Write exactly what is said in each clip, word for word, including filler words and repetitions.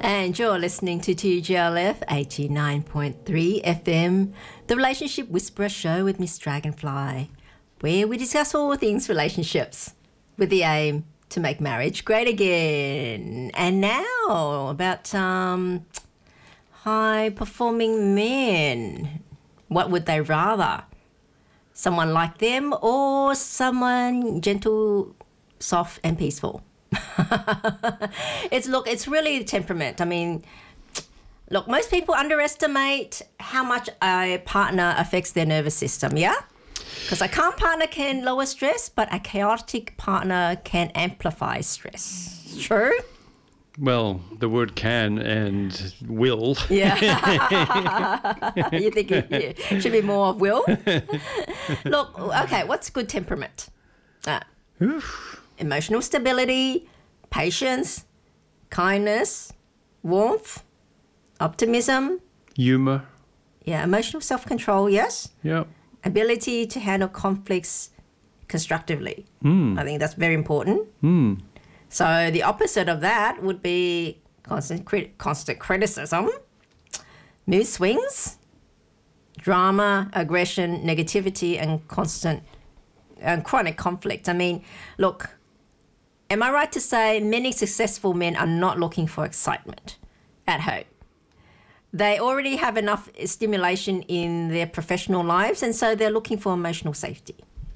And you're listening to T G L F eighty-nine point three F M, the Relationship Whisperer Show with Miss Dragonfly, where we discuss all things relationships with the aim to make marriage great again. And now about um, high-performing men. What would they rather? Someone like them or someone gentle, soft and peaceful? it's look it's really temperament. I mean, look, most people underestimate how much a partner affects their nervous system, yeah? Because a calm partner can lower stress, but a chaotic partner can amplify stress. True? Well, the word can and will. Yeah. You think it, it should be more of will? Look, okay, what's good temperament? Uh, Emotional stability, patience, kindness, warmth, optimism. Humor. Yeah, emotional self-control, yes. Yeah. Ability to handle conflicts constructively. Mm. I think that's very important. Mm. So the opposite of that would be constant, crit- constant criticism, mood swings, drama, aggression, negativity, and constant and chronic conflict. I mean, look, am I right to say many successful men are not looking for excitement at home? They already have enough stimulation in their professional lives, and so they're looking for emotional safety.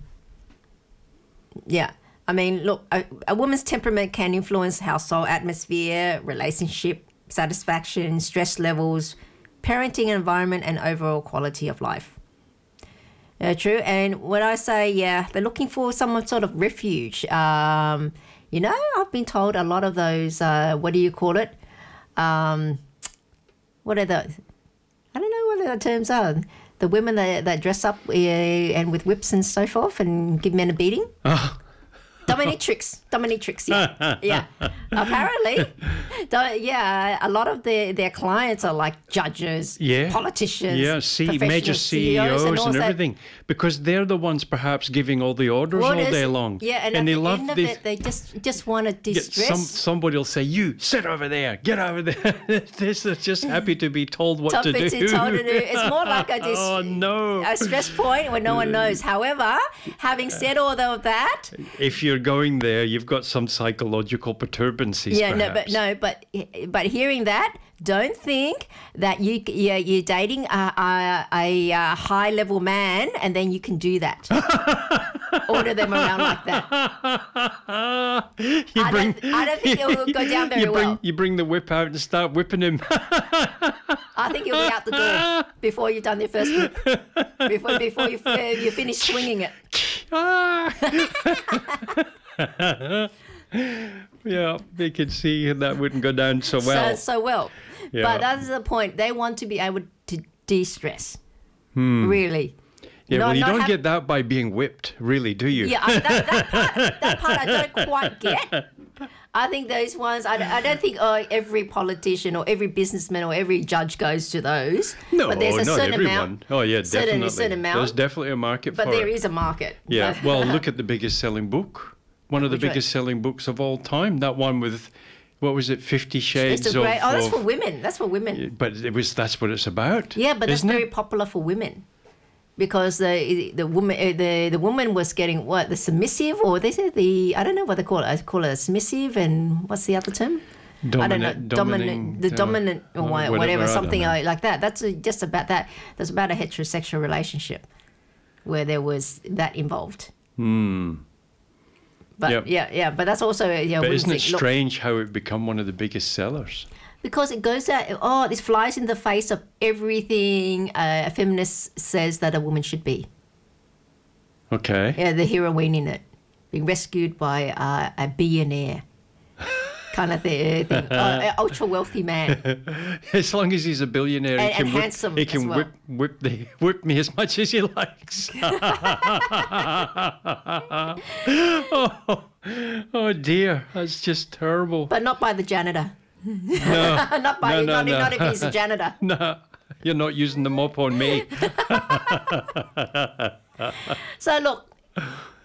Yeah. I mean, look, a, a woman's temperament can influence household atmosphere, relationship satisfaction, stress levels, parenting environment, and overall quality of life. Uh, true. And when I say, yeah, they're looking for some sort of refuge. Um, you know, I've been told a lot of those, uh, what do you call it? Um, what are those? I don't know what the terms are. The women that, that dress up uh, and with whips and so forth and give men a beating. Oh. Dominatrix, dominatrix, yeah, yeah. Apparently, do, yeah, a lot of their, their clients are like judges, yeah. politicians, yeah, C- major C E Os, C E Os and, and everything, because they're the ones perhaps giving all the orders, orders all day long. Yeah, and, and at they the love end of this, it, they just just want to distress. Some, somebody will say, "You sit over there, get over there." This is just happy to be told what to do. To told to do. It's more like a dis- oh no, a stress point where no one knows. However, having said all of that, if you're going there, you've got some psychological perturbances. Yeah, perhaps. no, but no, but but hearing that, don't think that you you're, you're dating a, a, a, a high level man and then you can do that. Order them around like that. You I, bring, don't, I don't think it will go down very you bring, well. You bring the whip out and start whipping him. I think you'll be out the door before you've done your first whip. Before before you uh, you finish swinging it. Yeah, they could see that wouldn't go down so well. So, so well. Yeah. But that's the point. They want to be able to de-stress. Hmm. Really. Yeah, not, well, you not don't have... get that by being whipped, really, do you? Yeah, I, that, that, part, that part I don't quite get. I think those ones, I, I don't think uh, every politician or every businessman or every judge goes to those. No, but there's a not certain everyone. Amount, oh, yeah, certain, definitely. certain amount, There's definitely a market but for it. But it. there is a market. Yeah, well, look at the biggest selling book. One of the Which biggest one? selling books of all time. That one with, what was it, Fifty Shades it's a great, of... Oh, that's of, for women. That's for women. But it was that's what it's about. Yeah, but that's isn't very it? popular for women. Because the the woman uh, the the woman was getting what, the submissive, or they said the I don't know what they call it. I call it a submissive, and what's the other term? Dominant, I don't know, dominant, the uh, dominant or whatever, whatever, I something don't know. like that. That's a, just about that. That's about a heterosexual relationship where there was that involved. Hmm. But Yep. yeah, yeah, but that's also yeah. But isn't it think, look, strange how it become one of the biggest sellers? because it goes out. Oh, this flies in the face of everything uh, a feminist says that a woman should be. Okay. Yeah, the heroine in it, being rescued by uh, a billionaire, kind of thing, thing. Oh, an ultra wealthy man. As long as he's a billionaire, And- he can and whip, handsome he can as well. whip whip the whip me as much as he likes. oh, oh dear, that's just terrible. But not by the janitor. No, not by no, no, not, no. not if he's a janitor. No, you're not using the mop on me. So look,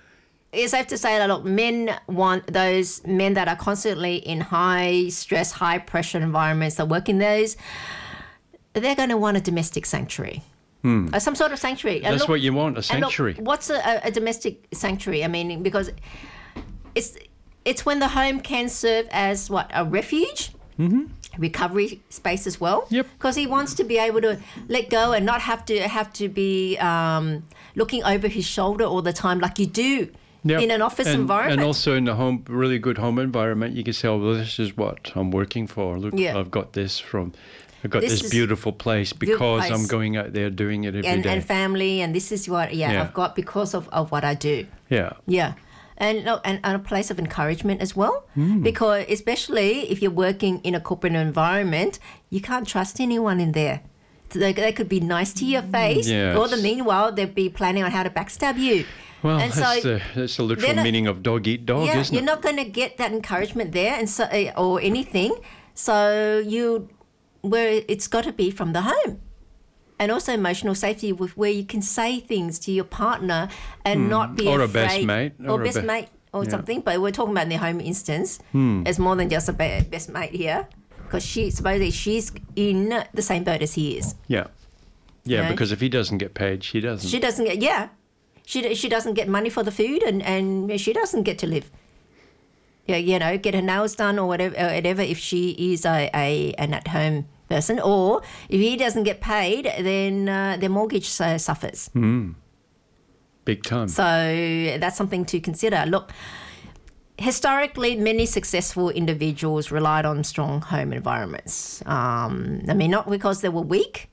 it's safe to say that, look, men want those men that are constantly in high stress, high pressure environments that work in those, they're going to want a domestic sanctuary. Hmm. Uh, some sort of sanctuary. That's look, what you want, a sanctuary. Look, what's a, a domestic sanctuary? I mean, because it's it's when the home can serve as, what, a refuge? Mm-hmm. Recovery space as well. Yep. Because he wants to be able to let go and not have to have to be um, looking over his shoulder all the time like you do yep. in an office and, environment. And also in a home, really good home environment, you can say, oh, well, this is what I'm working for. Look, yeah. I've got this from, I've got this, this beautiful place because beautiful place. I'm going out there doing it every and, day. And family, and this is what, yeah, yeah. I've got because of, of what I do. Yeah. Yeah. And, and and a place of encouragement as well, mm. because especially if you're working in a corporate environment, you can't trust anyone in there. So they, they could be nice to your face, yes. or the meanwhile they'd be planning on how to backstab you. Well, and that's, so the, that's the literal not, meaning of dog eat dog, yeah, isn't you're it? You're not going to get that encouragement there, and so or anything. So you, where it's got to be from the home. And also emotional safety, with where you can say things to your partner and mm. not be or afraid. Or a best mate. Or, or best be- mate or yeah. something. But we're talking about in the home instance. Mm. It's more than just a be- best mate here. Because she, supposedly she's in the same boat as he is. Yeah. Yeah, you know? Because if he doesn't get paid, she doesn't. She doesn't get, yeah. She she doesn't get money for the food and, and she doesn't get to live. Yeah, you know, get her nails done or whatever, or whatever if she is a, a an at-home person, or if he doesn't get paid, then uh, their mortgage uh, suffers. Mm. Big time. So that's something to consider. Look, historically, many successful individuals relied on strong home environments. Um, I mean, not because they were weak,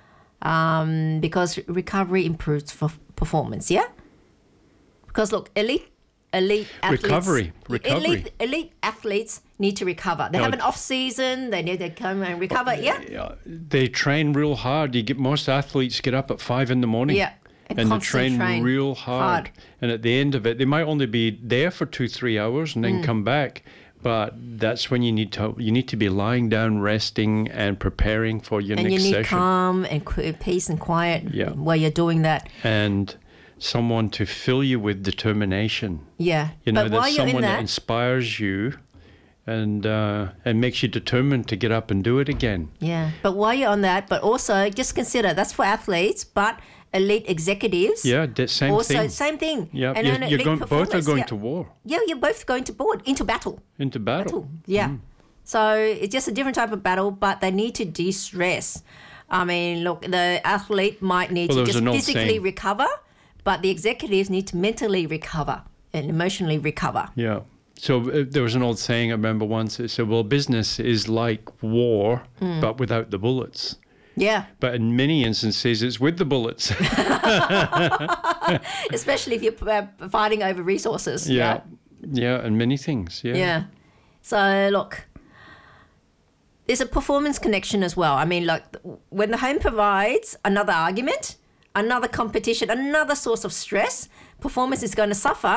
um, because recovery improves for performance, yeah? Because, look, elite elite athletes... Recovery, recovery. Elite, elite athletes need to recover. They no, have an off-season, they need to come and recover, yeah? They train real hard. You get most athletes get up at five in the morning. Yeah. And, and they train, train real hard. hard. And at the end of it, they might only be there for two, three hours and then mm. come back. But that's when you need to you need to be lying down, resting, and preparing for your and next session. And you need calm and qu- peace and quiet yeah. while you're doing that. And someone to fill you with determination. Yeah. You know, but there's while someone you're in that, that inspires you and uh, and makes you determined to get up and do it again. Yeah. But while you're on that, but also just consider that's for athletes, but elite executives. Yeah, that same also, thing. Also, same thing. Yeah, and you're, you're going, both are going yeah. to war. Yeah, you're both going to board into battle. Into battle. battle. Yeah. Mm. So it's just a different type of battle, but they need to de-stress. I mean, look, the athlete might need well, to just physically saying. recover, but the executives need to mentally recover and emotionally recover. Yeah. So uh, there was an old saying I remember once. It said, well, business is like war, mm. but without the bullets. Yeah. But in many instances, it's with the bullets. Especially if you're uh, fighting over resources. Yeah. Yeah, yeah, and many things. Yeah. Yeah. So, look, there's a performance connection as well. I mean, like, when the home provides another argument, another competition, another source of stress, performance is going to suffer.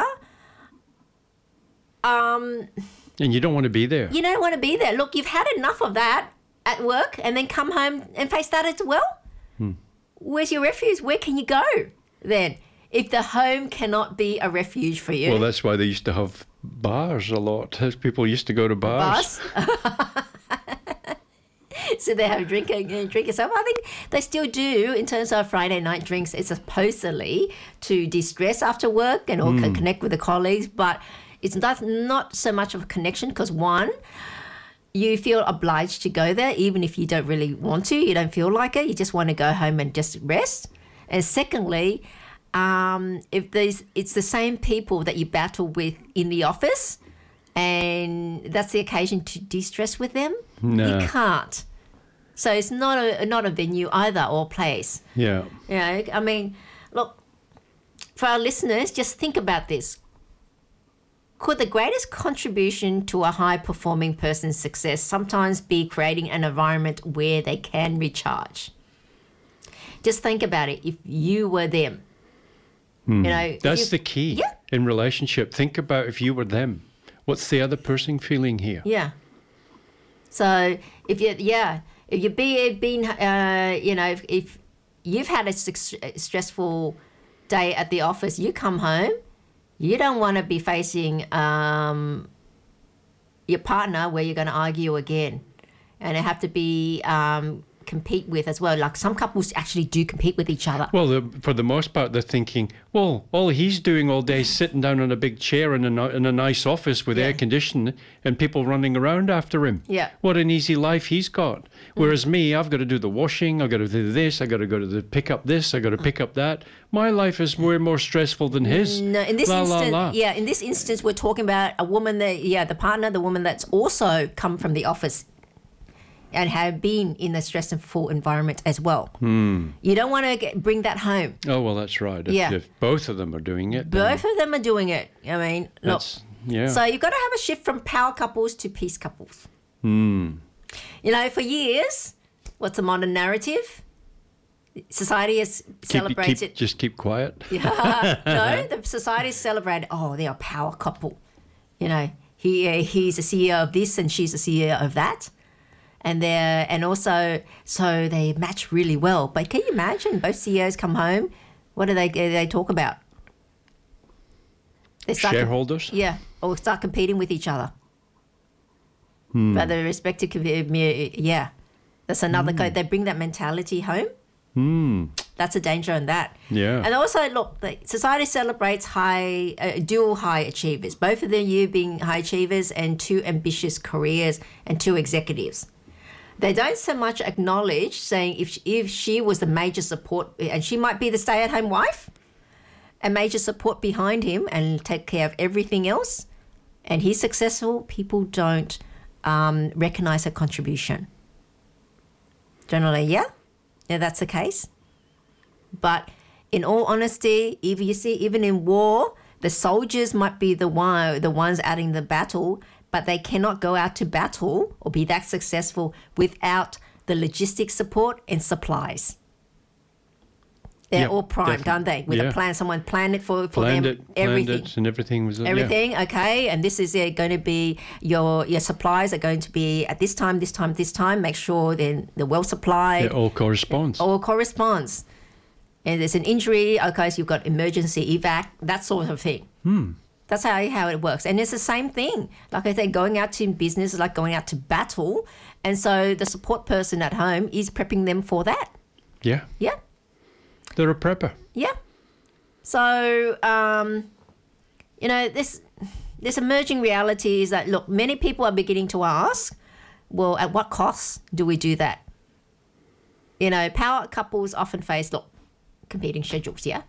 Um, and you don't want to be there. You don't want to be there. Look, you've had enough of that at work and then come home and face that as well. Hmm. Where's your refuge? Where can you go then if the home cannot be a refuge for you? Well, that's why they used to have bars a lot. People used to go to bars. Bars? So they have a drink and drink yourself. I think they still do in terms of Friday night drinks. It's supposedly to de-stress after work and all mm. connect with the colleagues, but it's not, not so much of a connection because, one, you feel obliged to go there even if you don't really want to. You don't feel like it. You just want to go home and just rest. And secondly, um, if there's, it's the same people that you battle with in the office and that's the occasion to de-stress with them, no. you can't. So it's not a not a venue either or place. Yeah. You know, I mean, look, for our listeners, just think about this. Could the greatest contribution to a high-performing person's success sometimes be creating an environment where they can recharge? Just think about it. If you were them, hmm. you know, that's you, the key yeah. in relationship. Think about if you were them. What's the other person feeling here? Yeah. So if you, yeah, if you've been, been uh, you know, if, if you've had a stressful day at the office, you come home. You don't want to be facing um, your partner where you're going to argue again. And they have to be um, compete with as well. Like some couples actually do compete with each other. Well, the, for the most part, they're thinking, well, all he's doing all day is sitting down on a big chair in a, ni- in a nice office with Yeah. air conditioning and people running around after him. Yeah. What an easy life he's got. Whereas me, I've got to do the washing, I've got to do this, I've got to go to the pick up this, I've got to pick up that. My life is way more stressful than his. No, in this la, instance, la, la. yeah, in this instance, we're talking about a woman that, yeah, the partner, the woman that's also come from the office and have been in a stressful environment as well. Hmm. You don't want to get, bring that home. Oh, well, that's right. If, Yeah. if both of them are doing it, then Both of them are doing it. I mean, look. that's, yeah. So you've got to have a shift from power couples to peace couples. Hmm. You know, for years, what's the modern narrative? Society has Keep- celebrated. keep- just keep quiet. Yeah. No, the society has celebrated, oh, they're a power couple. You know, he uh, he's a C E O of this and she's a C E O of that. And they're, and also, so they match really well. But can you imagine both C E Os come home? What do they, they talk about? They start com- Shareholders? yeah, or start competing with each other. Hmm. But the respective, commu- yeah, that's another code. They bring that mentality home. Hmm. That's a danger in that. Yeah. And also, look, the society celebrates high, uh, dual high achievers. Both of them, you being high achievers and two ambitious careers and two executives. They don't so much acknowledge saying if she, if she was the major support, and she might be the stay-at-home wife, a major support behind him and take care of everything else, and he's successful, people don't um, recognize her contribution. Generally, yeah, yeah, that's the case. But in all honesty, if you see, even in war, the soldiers might be the one, the ones out in the battle, but they cannot go out to battle or be that successful without the logistic support and supplies. They're Yep, all primed, definitely. aren't they? With Yeah. a plan, someone planned it for, for Planned them, it, planned everything. it, and everything was yeah. Everything, okay, and this is uh, going to be your your supplies are going to be at this time, this time, this time. Make sure then they're well supplied, It all corresponds. all corresponds. And there's an injury, okay, so you've got emergency evac, that sort of thing. Hmm. That's how how it works, and it's the same thing. Like I said, going out to business is like going out to battle, and so the support person at home is prepping them for that. Yeah. Yeah. They're a prepper. Yeah. So, um, you know, this this emerging reality is that, look, many people are beginning to ask, well, at what cost do we do that? You know, power couples often face, look, competing schedules, yeah?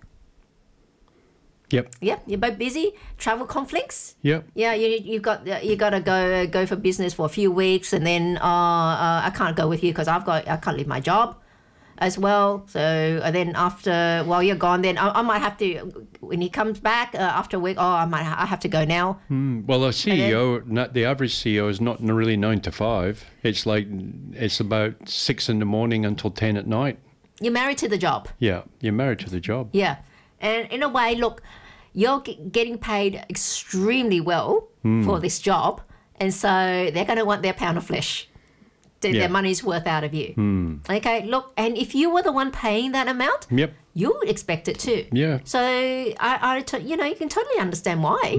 Yep. Yep, you're both busy. Travel conflicts. Yep. Yeah, you you got you got to go go for business for a few weeks, and then uh, uh, I can't go with you because I've got I can't leave my job, as well. So and then after while you're gone, then I, I might have to when he comes back uh, after a week. Oh, I might ha- I have to go now. Mm, well, a C E O, not the average C E O, is not really nine to five. It's like it's about six in the morning until ten at night. You're married to the job. Yeah, you're married to the job. Yeah, and in a way, look, you're g- getting paid extremely well Hmm. for this job, and so they're going to want their pound of flesh. Their, Yeah. their money's worth out of you. Hmm. Okay, look, and if you were the one paying that amount, Yep. you would expect it too. Yeah. So I, I to- you know, you can totally understand why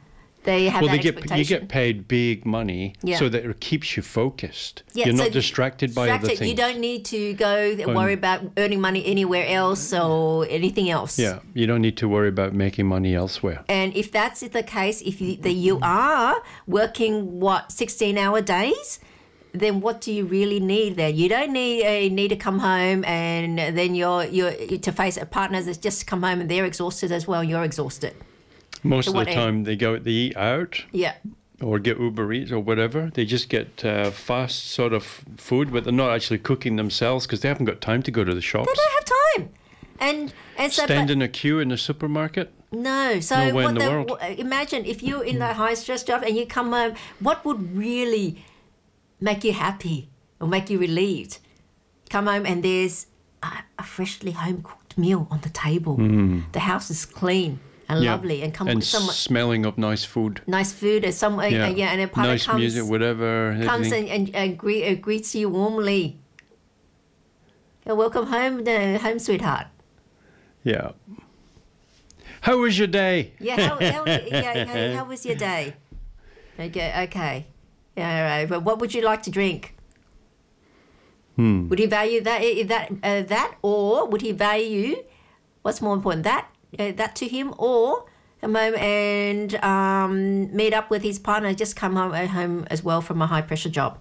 they have Hmm. Well, that they get you expectation. get paid big money, Yeah. so that it keeps you focused. Yeah, You're so not distracted by other distracted. things. You don't need to go worry about earning money anywhere else or anything else. Yeah, you don't need to worry about making money elsewhere. And if that's the case, if you, that you are working what sixteen hour days, then what do you really need there? You don't need uh, need to come home and then you're you're to face partners that just come home and they're exhausted as well. You're exhausted. Most So of what the a- time, they go they eat out Yeah. or get Uber Eats or whatever. They just get uh, fast sort of food, but they're not actually cooking themselves because they haven't got time to go to the shops. They don't have time. And and so Stand but, in a queue in the supermarket. no. So Nowhere what in the world. w- imagine if you're in that high stress job and you come home, what would really make you happy or make you relieved? Come home and there's a, a freshly home cooked meal on the table. The house is clean and Yeah. lovely and come and with some smelling of nice food. nice food and some uh, Yeah, yeah, and a partner nice comes music, whatever. comes everything. and, and, and greet, uh, greets you warmly. Yeah, welcome home, uh, home, sweetheart. Yeah. How was your day? Yeah, how, how, yeah, how, how was your day? Okay, okay. Yeah, all right. But what would you like to drink? Hmm. Would he value that, eh, that, uh, that, or would he value what's more important, that, uh, that to him, or come home and um, meet up with his partner, just come home at home as well from a high pressure job?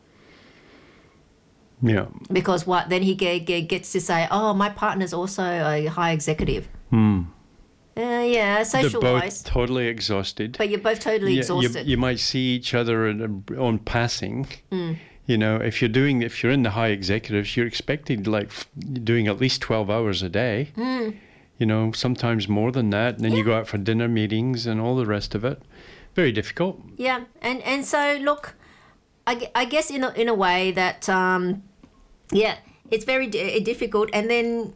Yeah. Because what then he get, get, gets to say, oh, my partner's also a high executive. Hmm. Uh, yeah, social They're both wise. totally exhausted. But you're both totally Yeah, exhausted. You, you might see each other in, on passing. Mm. You know, if you're doing, if you're in the high executives, you're expected like f- doing at least twelve hours a day. Mm. You know, sometimes more than that. And then Yeah. you go out for dinner meetings and all the rest of it. Very difficult. Yeah, and and so look, I, gu- I guess in a, in a way that um, yeah, it's very di- difficult, and then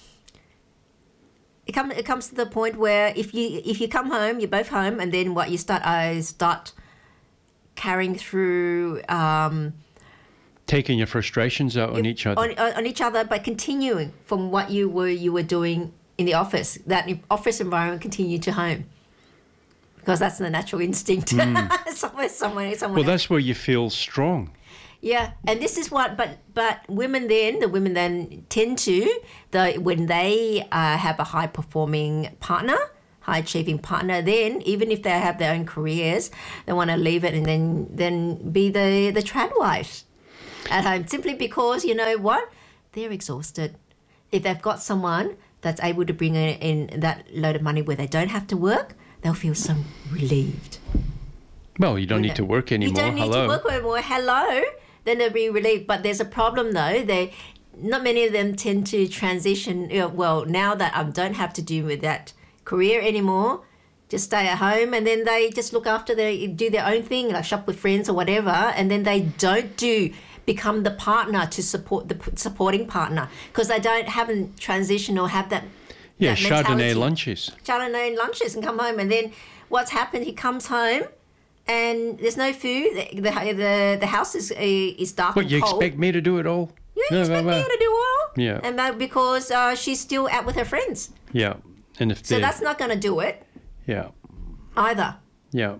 it comes it comes to the point where if you if you come home, you're both home, and then what you start I start carrying through. Um, Taking your frustrations out on each other. on, on, on each other, but continuing from what you were you were doing in the office. That office environment continue to home, because that's the natural instinct. Mm. somewhere, somewhere, somewhere. Well, that's where you feel strong. Yeah, and this is what, but but women then, the women then tend to, the when they uh, have a high performing partner, high achieving partner, then even if they have their own careers, they want to leave it and then then be the the trad wife at home, simply because, you know what, they're exhausted. If they've got someone that's able to bring in, in that load of money where they don't have to work, they'll feel so relieved. Well, you don't You need know, to work anymore. You don't need Hello. to work anymore. Hello. Then they'll be relieved. But there's a problem though. They, not many of them tend to transition. You know, well, now that I don't have to do with that career anymore, just stay at home, and then they just look after their, do their own thing, like shop with friends or whatever, and then they don't do become the partner to support the p- supporting partner, because they don't haven't transitioned or have that. Yeah, that Chardonnay mentality. lunches. Chardonnay lunches and come home, and then what's happened? He comes home, and there's no food. The the the, the house is is dark What, and you cold. expect me to do it all? Yeah, you No, expect no, me no. to do all. Yeah. And that because uh, she's still out with her friends, Yeah. And if so they, that's not going to do it yeah. either. Yeah.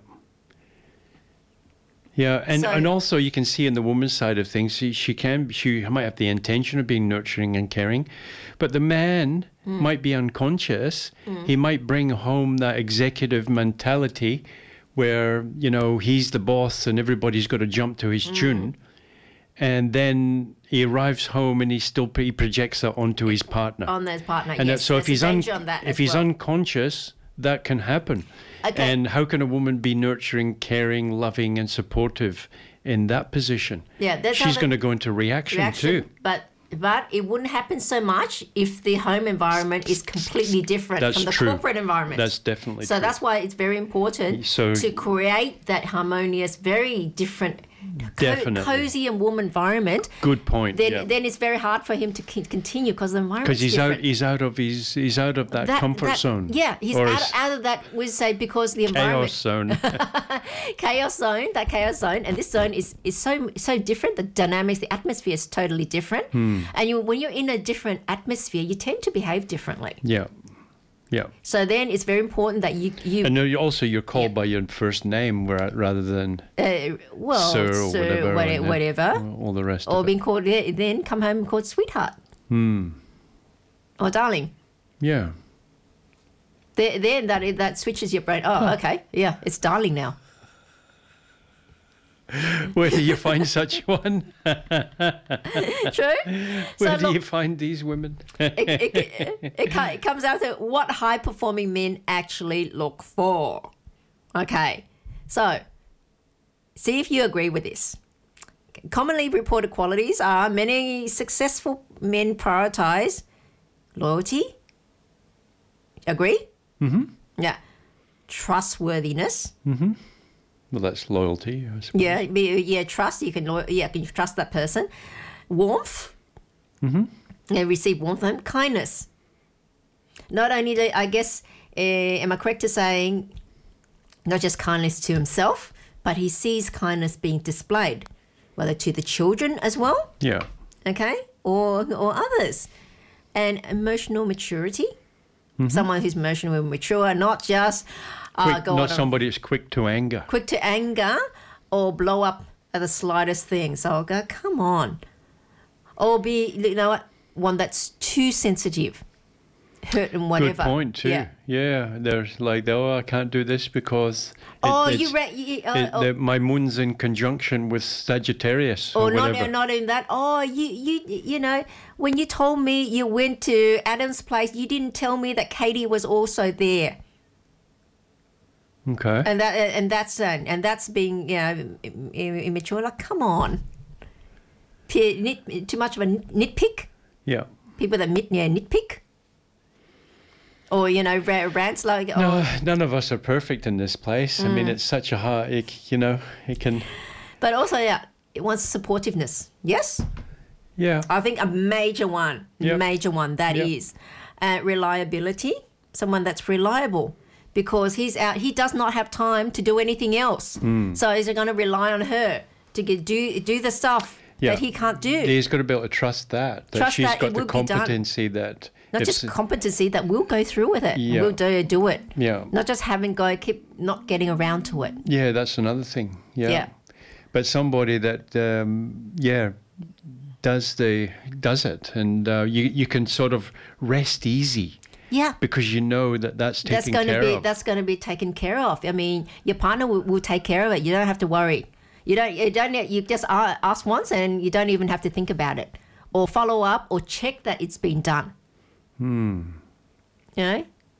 Yeah, and, So- and also you can see in the woman's side of things, she, she can she might have the intention of being nurturing and caring, but the man Hmm. might be unconscious. He might bring home that executive mentality where, you know, he's the boss and everybody's got to jump to his Hmm. tune. And then he arrives home and he still he projects that onto his partner. On those partner, And yes, that, so if there's a he's un, danger on that if as he's well. unconscious, that can happen. Okay. And how can a woman be nurturing, caring, loving, and supportive in that position? Yeah, that's how she's the- going to go into reaction, reaction, too. but but it wouldn't happen so much if the home environment is completely different That's from the true. corporate environment. That's definitely so true. that's why it's very important So- to create that harmonious, very different, co- Definitely. cozy and warm environment. Good point. Then yeah. then it's very hard for him to c- continue because the environment Because is he's out, different. he's out of his, he's out of that, That- comfort that- zone. Yeah, he's or out, his out of that. We say because the environment chaos zone. chaos zone, that chaos zone, and this zone is, is so so different. The dynamics, the atmosphere is totally different. Hmm. And you, when you're in a different atmosphere, you tend to behave differently. yeah, yeah. So then it's very important that you you And then you- also you're called by your first name ra- rather than uh, well sir or whatever, whatever, and then whatever, all the rest or of it. being called then come home and called sweetheart Hmm. or darling. Yeah. Then then that that switches your brain. Oh, okay, yeah, it's darling now. Where do you find such one? True. Where so do look, you find these women? it, it, it, it, co- it comes out to what high performing men actually look for. Okay, so see if you agree with this. Commonly reported qualities are many successful men prioritize loyalty. Agree? Mm-hmm. Yeah. Trustworthiness. Well, that's loyalty, I suppose. Yeah, be- yeah, trust. You can, lo- yeah, can you trust that person? Warmth. Mm-hmm. Yeah, receive warmth from them. Kindness. Not only, do, I guess, uh, am I correct to saying, not just kindness to himself, but he sees kindness being displayed, whether to the children as well, Yeah. okay, or or others. And emotional maturity. Mm-hmm. Someone who's emotionally mature, not just uh, quick, go not on somebody that's quick to anger. quick to anger or blow up at the slightest thing. So I'll go, come on. Or be, you know what, one that's too sensitive, hurt and whatever. Good point too. Yeah. Yeah, there's like, oh, I can't do this because it, Oh, it's- you read. You, uh, it- oh, the, my moon's in conjunction with Sagittarius or, or not, whatever. not in that. Oh, you, you, you know, when you told me you went to Adam's place, you didn't tell me that Katie was also there, Okay. and that, and that's, uh, and that's being, you know, im- im- immature. Like, come on, P- nit, too much of a nitpick. Yeah. People that nit, yeah, nitpick, or you know, ra- rants like, oh, No, none of us are perfect in this place. I Mm. mean, it's such a hard, it, you know, it can, but also, yeah, it wants supportiveness. Yes. yeah. I think a major one, Yep. major one that Yep. is uh, reliability. Someone that's reliable, because he's out. He does not have time to do anything else. Hmm. So is he going to rely on her to get, do do the stuff Yeah. that he can't do? He's got to be able to trust that, that Trust she's that got it the will be done. competency that, Not if just s- competency, that we'll go through with it. Yeah. We'll do do it. yeah, Not just having go keep not getting around to it. yeah, that's another thing. Yeah. Yeah. But somebody that, um, yeah, does the does it, and uh, you you can sort of rest easy Yeah. because you know that that's taken That's going to care be of. that's going to be taken care of. I mean, your partner will, will take care of it. You don't have to worry. You don't. You don't. You just a- ask once, and you don't even have to think about it, or follow up, or check that it's been done. Hmm. You know.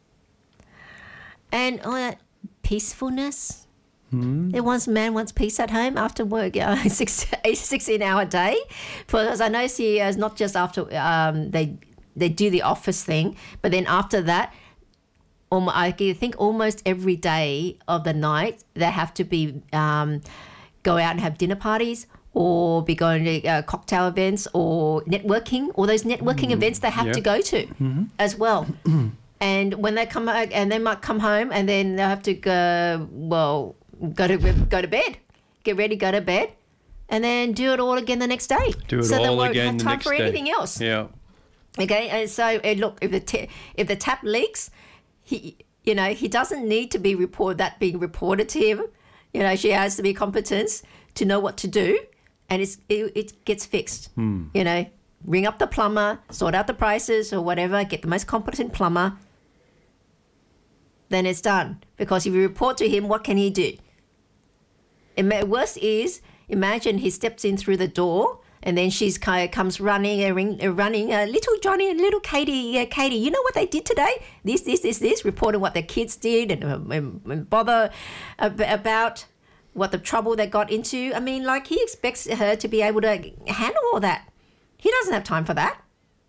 And uh, peacefulness. Hmm. It wants man wants peace at home after work, uh, six, eight, sixteen hour day, because I know C E Os not just after um, they they do the office thing, but then after that. Um, I think almost every day of the night they have to be um, go out and have dinner parties or be going to uh, cocktail events or networking, all those networking events they have yeah. to go to as well. And when they come out, and they might come home and then they'll have to go, well, go to go to bed, get ready, go to bed, and then do it all again the next day. Do it so they all won't again have the time next for day. anything else. Yeah. Okay, and so uh, look, if the t- if the tap leaks, he, you know, he doesn't need to be reported that being reported to him. You know, she has to be competent to know what to do, and it's it, it gets fixed. Hmm. You know, ring up the plumber, sort out the prices or whatever, get the most competent plumber. Then it's done. Because if you report to him, what can he do? And worst is, imagine he steps in through the door. And then she's kind of comes running, uh, ring, uh, running, uh, little Johnny and little Katie, uh, Katie, you know what they did today? This, this, this, this, reporting what their kids did and, uh, and, and bother ab- about what the trouble they got into. I mean, like, he expects her to be able to handle all that. He doesn't have time for that.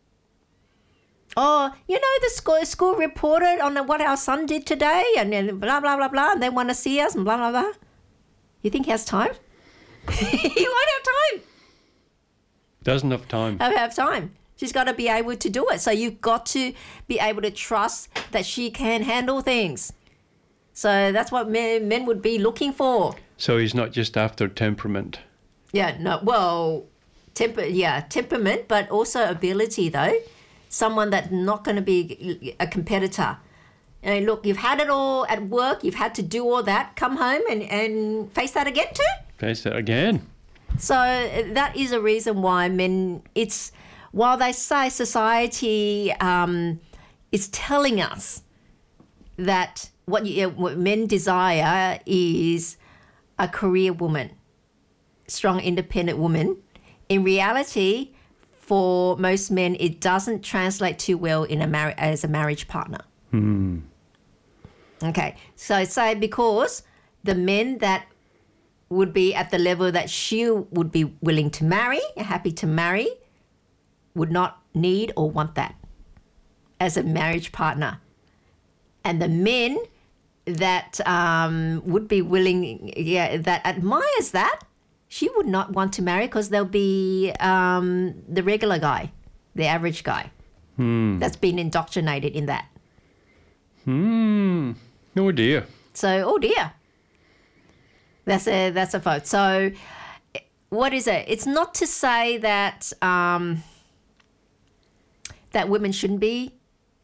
Oh, you know, the school, school reported on what our son did today and, and blah, blah, blah, blah, and they want to see us and blah, blah, blah. You think he has time? He won't have time. Doesn't have time. Have, have time. She's got to be able to do it. So you've got to be able to trust that she can handle things. So that's what men, men would be looking for. So he's not just after temperament. Yeah, no, well, temper, yeah, temperament, but also ability, though. Someone that's not going to be a competitor. And look, you've had it all at work. You've had to do all that. Come home and, and face that again too. Face it again. So that is a reason why men, it's, while they say society um, is telling us that what, you, what men desire is a career woman, strong, independent woman, in reality, for most men, it doesn't translate too well in a mar- as a marriage partner. Hmm. Okay, so say because the men that would be at the level that she would be willing to marry, happy to marry, would not need or want that as a marriage partner. And the men that um, would be willing, yeah, that admires that, she would not want to marry because they'll be um, the regular guy, the average guy Hmm. that's been indoctrinated in that. Hmm. Oh dear. So, oh dear. That's a that's a vote. So, what is it? It's not to say that um, that women shouldn't be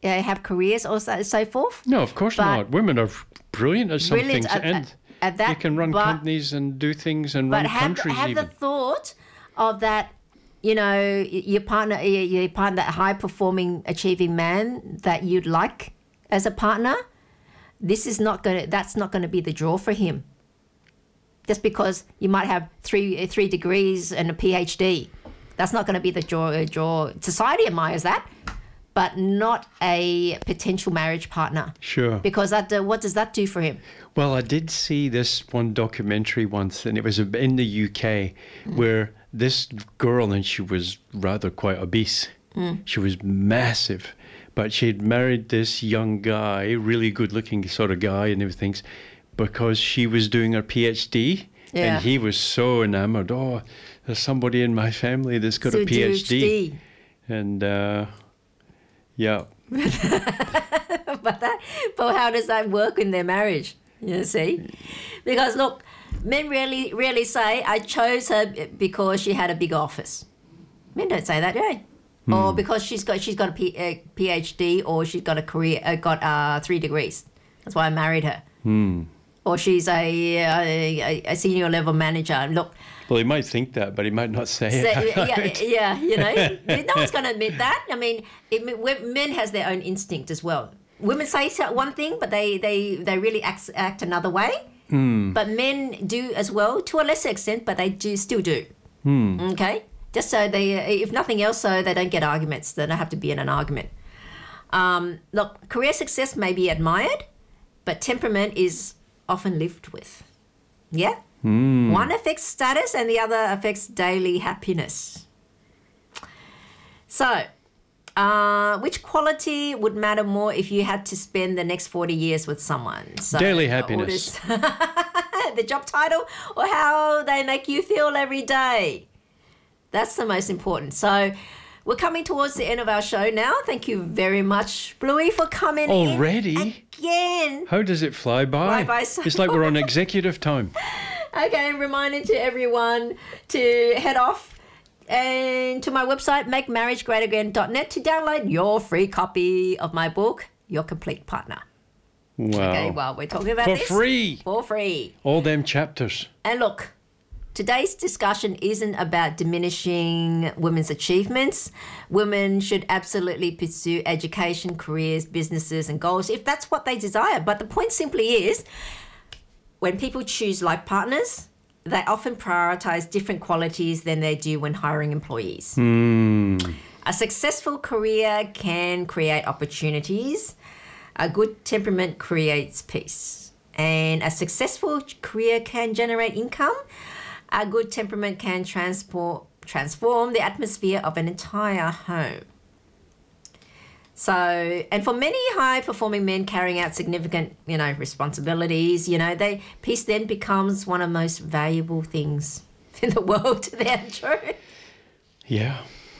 uh, have careers or so, so forth. No, of course But- not. Women are brilliant at some Brilliant things, at- and at- at that, they can run but- companies and do things and But run have, countries have even. the thought of that, you know, y- your partner, your your partner, that high performing, achieving man that you'd like as a partner. This is not going to. That's not going to be the draw for him. Just because you might have three three degrees and a PhD, that's not going to be the draw. Draw. Society admires that, but not a potential marriage partner. Sure. Because that, uh, what does that do for him? Well, I did see this one documentary once, and it was in the U K, Mm. where this girl, and she was rather quite obese. Mm. She was massive, but she'd married this young guy, really good-looking sort of guy, and everything, because she was doing her PhD, Yeah. and he was so enamored. Oh, there's somebody in my family that's got So a PhD, PhD. and uh, yeah. but that, but how does that work in their marriage? You see, because look, men rarely rarely say I chose her because she had a big office. Men don't say that, do they? Or because she's got she's got a, P, a PhD, or she's got a career, uh, got uh, three degrees. That's why I married her. Or she's a, a a senior level manager. Look, Well, he might think that, but he might not say so, it. yeah, yeah, you know, no one's going to admit that. I mean, it, men has their own instinct as well. Women say one thing, but they, they, they really act, act another way. Mm. But men do as well, to a lesser extent, but they do still do. Mm. Okay? Just so they, if nothing else, so they don't get arguments. They don't have to be in an argument. Um, look, career success may be admired, but temperament is often lived with. Yeah? Mm. One affects status and the other affects daily happiness. So, uh, which quality would matter more if you had to spend the next forty years with someone? So, Daily happiness. The job title, or how they make you feel every day. That's the most important. So, we're coming towards the end of our show now. Thank you very much, Bluey, for coming Already? in again. How does it fly by? Fly by so It's like we're on executive time. Okay, reminder to everyone to head off and to my website, make marriage great again dot net, to download your free copy of my book, Your Complete Partner. Wow. Okay, well, we're talking about For this. free. For free. All them chapters. And look, today's discussion isn't about diminishing women's achievements. Women should absolutely pursue education, careers, businesses, and goals if that's what they desire. But the point simply is, when people choose life partners, they often prioritize different qualities than they do when hiring employees. Mm. A successful career can create opportunities. A good temperament creates peace. And a successful career can generate income. A good temperament can transport, transform the atmosphere of an entire home. So, and for many high-performing men carrying out significant, you know, responsibilities, you know, they peace then becomes one of the most valuable things in the world to them. True. Yeah.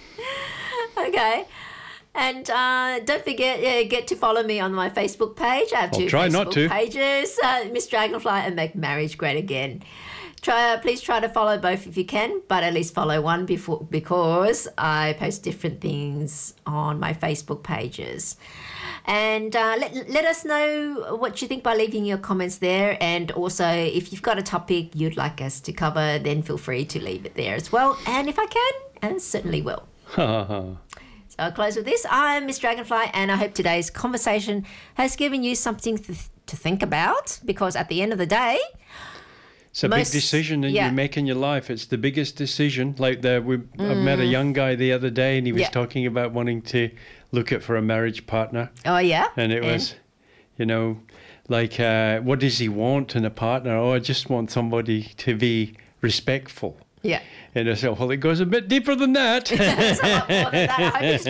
Okay. And uh, don't forget, uh, get to follow me on my Facebook page. I have I'll two try Facebook not to. pages, uh, Miss Dragonfly and Make Marriage Great Again. Try, uh, please try to follow both if you can, but at least follow one before, because I post different things on my Facebook pages. And uh, let, let us know what you think by leaving your comments there. And also, if you've got a topic you'd like us to cover, then feel free to leave it there as well. And if I can, I certainly will. So I'll close with this. I'm Miss Dragonfly, and I hope today's conversation has given you something th- to think about, because at the end of the day, It's a Most- big decision that yeah. you make in your life. It's the biggest decision. Like the, we, I met a young guy the other day, and he was Yeah. talking about wanting to look at for a marriage partner. oh yeah, And it was, you know, like, uh, what does he want in a partner? Oh, I just want somebody to be respectful. yeah. And I said, well, it goes a bit deeper than that. That's a lot more than that. I hope he's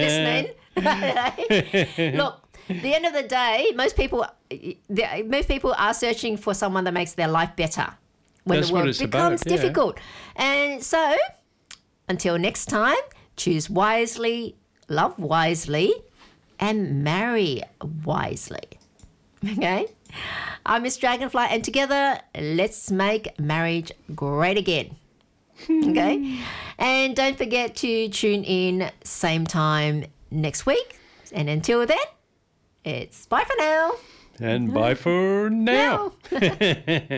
listening. Look, at the end of the day, most people, the, most people are searching for someone that makes their life better when That's the what world it's about, becomes yeah. difficult. And so, until next time, choose wisely, love wisely, and marry wisely. Okay? I'm Miss Dragonfly, and together, let's make marriage great again. Okay? And don't forget to tune in same time next week. And until then, It's bye for now. And bye for now. Now.